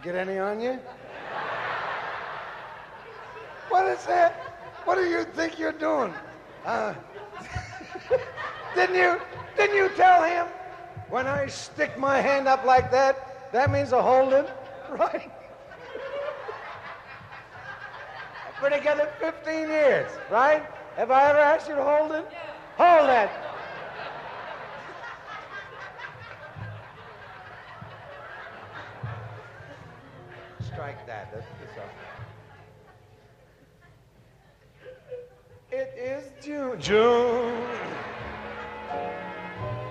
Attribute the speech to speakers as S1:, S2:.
S1: Get any on you? What is that? What do you think you're doing? Didn't you tell him when I stick my hand up like that, that means a hold him, right? I've been together 15 years, right? Have I ever asked you to hold it? Hold that. Strike that. That's all. It is June. June.